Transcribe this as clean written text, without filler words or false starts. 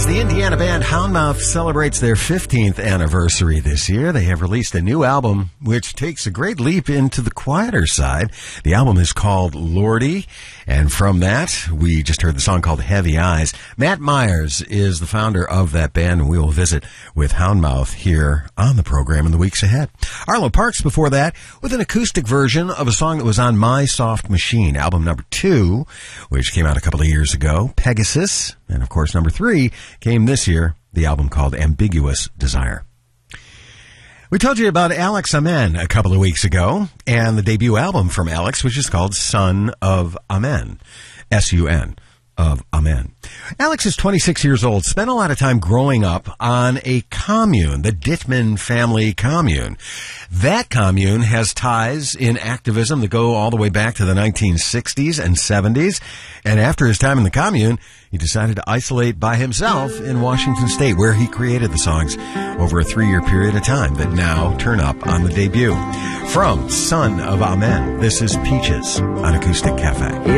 As the Indiana band Houndmouth celebrates their 15th anniversary this year, they have released a new album which takes a great leap into the quieter side. The album is called Lordy, and from that, we just heard the song called Heavy Eyes. Matt Myers is the founder of that band, and we will visit with Houndmouth here on the program in the weeks ahead. Arlo Parks before that with an acoustic version of a song that was on My Soft Machine, album number 2, which came out a couple of years ago, Pegasus. And, of course, number 3 came this year, the album called Ambiguous Desire. We told you about Alex Amen a couple of weeks ago, and the debut album from Alex, which is called Son of Amen, S-U-N, of Amen. Alex is 26 years old, spent a lot of time growing up on a commune, the Dittman family commune. That commune has ties in activism that go all the way back to the 1960s and 70s, and after his time in the commune, he decided to isolate by himself in Washington State, where he created the songs over a 3-year period of time that now turn up on the debut. From Son of Amen, this is Peaches on Acoustic Cafe.